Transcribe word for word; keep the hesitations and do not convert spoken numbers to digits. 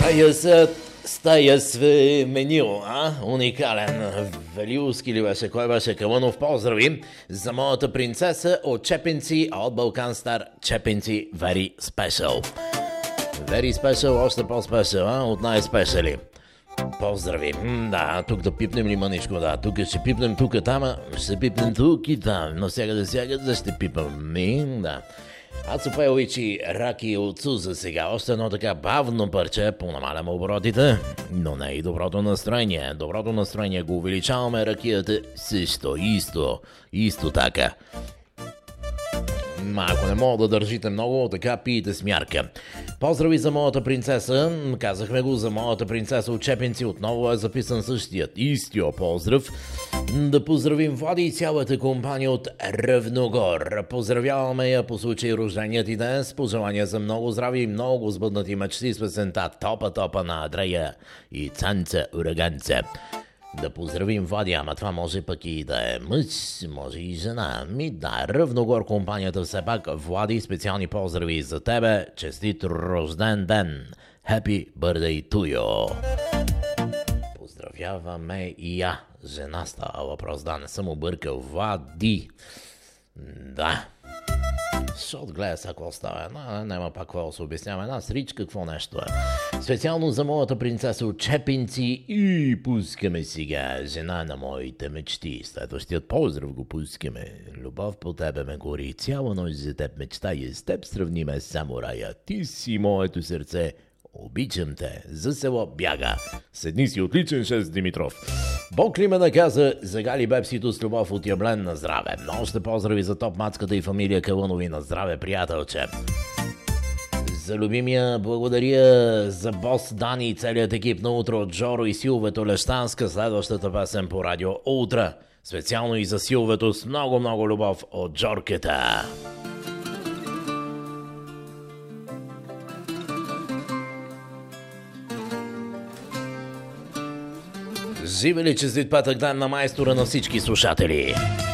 Стая с, стая с меню, а? Уникален. Велюски ли беше? Кой беше? Калънов, поздрави за моята принцеса от Чепинци, от Балкан Стар. Чепинци, very special. Very special, още по-спешъл, а? От най-спешали. Поздрави. М, да, тук да пипнем ли мъничко? Да, тук ще пипнем тук, там, ще пипнем тук и там. Но сега да сега да ще пипам. Ми, да. Ацо Пеловичи, Раки от Суза сега. Още едно така бавно парче, понамаляме оборотите, но не и доброто настроение. Доброто настроение го увеличаваме, ракията също, исто, исто така. Ако не мога да държите много, така пиете с мярка. Поздрави за моята принцеса. Казахме го за моята принцеса от Чепинци. Отново е записан същият истио поздрав. Да поздравим Влади и цялата компания от Равногор. Поздравяваме я по случай рожденият и ден с пожелания за много здраве и много сбъднати мечти с песента Топа-топа на Андрея и Цанца Ураганца. Да поздравим Влади, ама това може пък и да е мъж, може и жена. Ми да, Равногор компанията все пак. Влади, специални поздрави за тебе. Честит рожден ден. Happy birthday to you. Поздравяваме и я. Жена става въпрос, да, не съм объркал. Влади. Да. Защото гледа сега какво става. Една, няма пак какво да се обяснява. Една сричка, какво нещо е. Специално за моята принцеса от Чепинци и пускаме сега жена на моите мечти. Следващият поздрав го пускаме. Любов по тебе ме гори, цяла нощ за теб мечта и с теб сравниме само рая. Ти си моето сърце. Обичам те. За село бяга. Седни си отличен шест Димитров. Бог ли ме наказа, загали бепсито с любов от Яблен на здраве. Но още поздрави за топ мацката и фамилия Калънови на здраве, приятелче. За любимия благодаря за бос Дани и целият екип на Утро от Жоро и Силвето Лещанска. Следващата песен по радио Утра. Специално и за Силвето с много-много любов от Джоркета. Живели честит петък ден на майстора на всички слушатели!